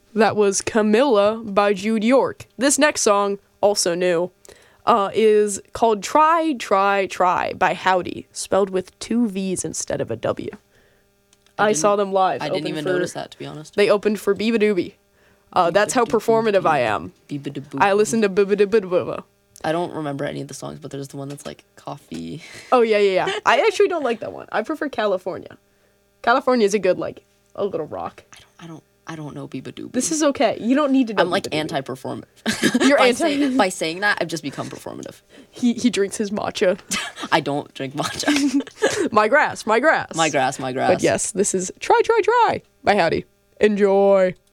That was Camilla by Jude York. This next song, also new, is called Try, Try, Try by Howdy, spelled with 2 V's instead of a W. I saw them live. I didn't even notice that, to be honest. They opened for Biba Doobie. That's how performative I am. I listened to Biba Doobie. I don't remember any of the songs, but there's the one that's like coffee. Oh, yeah. I actually don't like that one. I prefer California. California is a good, like, a little rock. I don't know Biba Doobie. This is okay. You don't need to know. I'm like anti-performative. You're by saying that, I've just become performative. He drinks his matcha. I don't drink matcha. My grass. My grass. But yes, this is Try, Try, Try by Howdy. Enjoy.